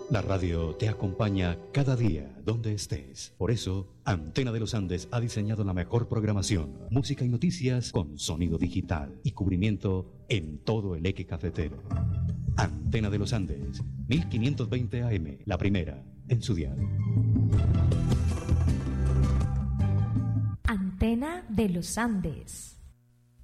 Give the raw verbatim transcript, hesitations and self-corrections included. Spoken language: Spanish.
La radio te acompaña cada día donde estés. Por eso, Antena de los Andes ha diseñado la mejor programación, música y noticias con sonido digital y cubrimiento en todo el eje cafetero. Antena de los Andes, mil quinientos veinte A M, la primera en su dial. Antena de los Andes.